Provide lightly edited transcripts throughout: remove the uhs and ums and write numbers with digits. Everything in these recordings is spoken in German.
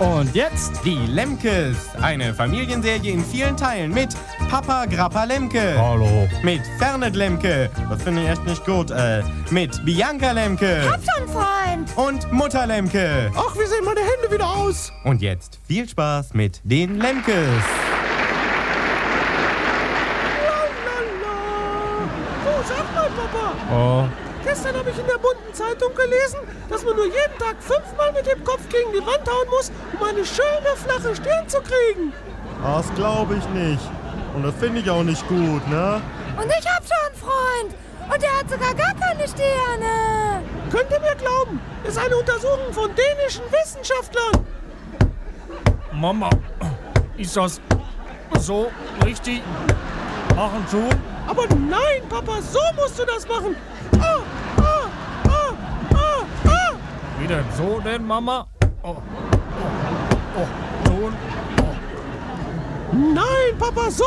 Und jetzt die Lemkes. Eine Familienserie in vielen Teilen mit Papa Grappa Lemke. Hallo. Mit Fernet Lemke. Das finde ich echt nicht gut. Mit Bianca Lemke. Hab schon, Freund. Und Mutter Lemke. Ach, wie sehen meine Hände wieder aus? Und jetzt viel Spaß mit den Lemkes. So, sag mal, Papa. Oh. Gestern habe ich in der bunten Zeitung gelesen, dass man nur jeden Tag 5-mal mit dem Kopf gegen die Wand hauen muss, um eine schöne, flache Stirn zu kriegen. Das glaube ich nicht. Und das finde ich auch nicht gut, ne? Und ich hab schon einen Freund. Und der hat sogar gar keine Sterne. Könnt ihr mir glauben, ist eine Untersuchung von dänischen Wissenschaftlern. Mama, ist das so richtig machen zu? Aber nein, Papa, so musst du das machen. Wie denn so denn, Mama? Oh, so. Nein, Papa, so.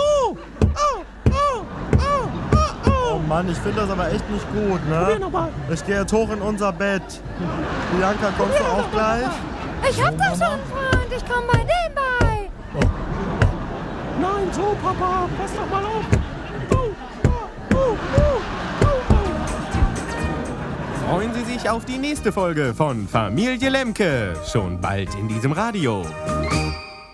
Oh Mann, ich finde das aber echt nicht gut, Probier ne? nochmal. Ich gehe jetzt hoch in unser Bett. Bianca, kommst du auch gleich? Ich hab doch schon einen Freund. Ich komm bei dem bei. Nein, so, Papa, pass doch mal auf. Freuen Sie sich auf die nächste Folge von Familie Lemke. Schon bald in diesem Radio.